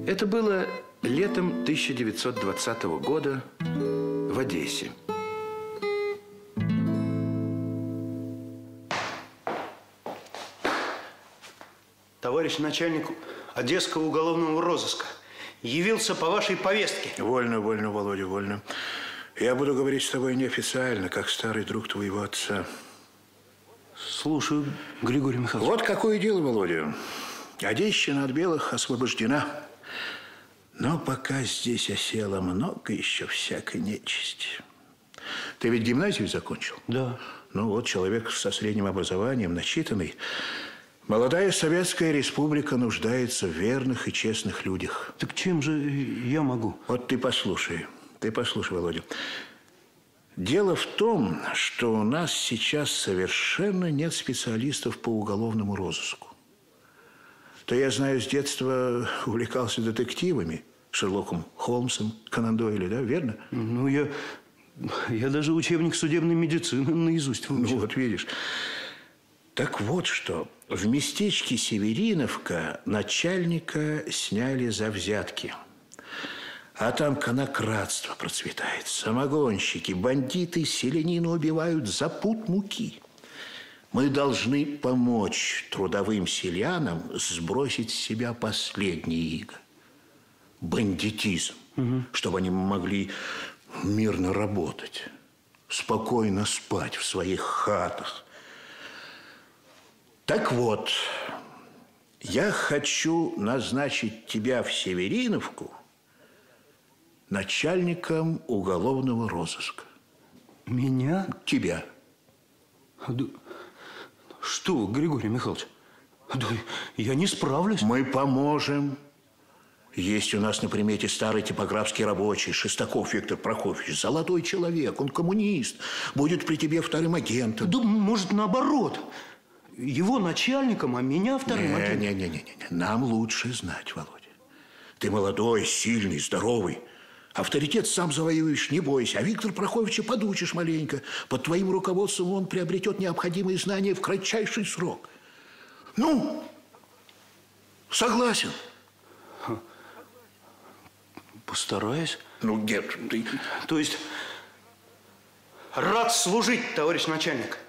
Это было летом 1920 года в Одессе. Товарищ начальник Одесского уголовного розыска явился по вашей повестке. Вольно, вольно, Володя, вольно. Я буду говорить с тобой неофициально, как старый друг твоего отца. Слушаю, Григорий Михайлович. Вот какое дело, Володя. Одесщина от белых освобождена. Но пока здесь осело много еще всякой нечисти. Ты ведь гимназию закончил? Да. Ну вот, человек со средним образованием, начитанный. Молодая Советская Республика нуждается в верных и честных людях. Так чем же я могу? Вот ты послушай, Володя. Дело в том, что у нас сейчас совершенно нет специалистов по уголовному розыску. Ты, я знаю, с детства увлекался детективами, Шерлоком Холмсом, Конан Дойлем, да, верно? Ну, я даже учебник судебной медицины наизусть выучил. Ну, вот видишь. Так вот что, в местечке Севериновка начальника сняли за взятки. А там конокрадство процветает. Самогонщики, бандиты селянина убивают за пуд муки. Мы должны помочь трудовым селянам сбросить с себя последние иго. Бандитизм. Чтобы они могли мирно работать, спокойно спать в своих хатах. Так вот, я хочу назначить тебя в Севериновку начальником уголовного розыска. Меня? Тебя. Да, что вы, Григорий Михайлович? Да, я не справлюсь. Мы поможем. Есть у нас на примете старый типографский рабочий Шестаков Виктор Прокофьевич. Золотой человек, он коммунист. Будет при тебе вторым агентом. Да, может, наоборот. Его начальником, а меня вторым агентом. Не. Нам лучше знать, Володя. Ты молодой, сильный, здоровый. Авторитет сам завоюешь, не бойся. А Виктор Прокофьевича подучишь маленько. Под твоим руководством он приобретет необходимые знания в кратчайший срок. Ну, согласен? Постараюсь. Ну, нет, ты... То есть, рад служить, товарищ начальник.